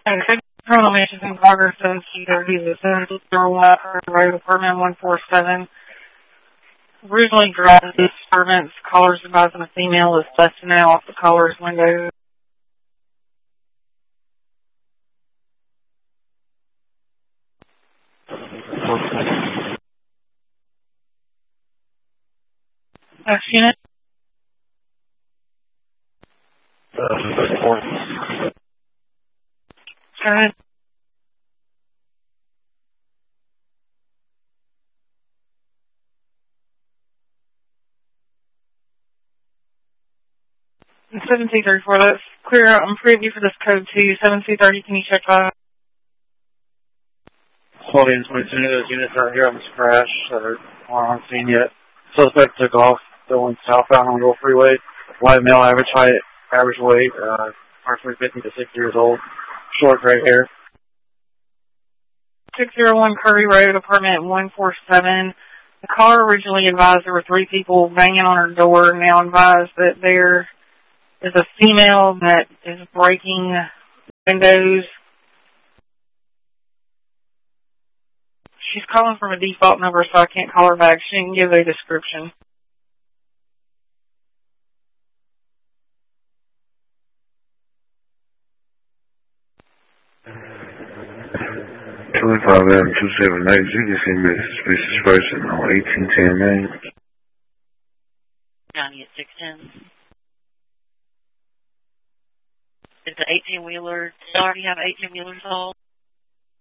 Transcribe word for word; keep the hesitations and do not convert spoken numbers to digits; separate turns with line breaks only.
Okay, criminal mentions in progress of C thirty, the seven zero one Road, apartment one four seven. Originally driving the disturbance, callers advising a female is busting out off the caller's window. Next unit.
Uh, four.
Go ahead. seven two three four, let's clear out and preview for this code two. seven two thirty, can you check that?
Holding twenty-two of those units out here on this crash that are aren't on scene yet. Suspect took off going southbound on Rural Freeway. White male, average height, average weight, uh, approximately fifty to sixty years old. Short gray hair.
six zero one Curry Road, apartment one four seven. The caller originally advised there were three people banging on her door, now advised that there is a female that is breaking windows. She's calling from a default number, so I can't call her back. She didn't give a description.
twenty-five M two seven eight, you can see me suspicious person on eighteen ten Main.
County at six ten. Is the eighteen-wheeler, did you already have eighteen-wheelers all?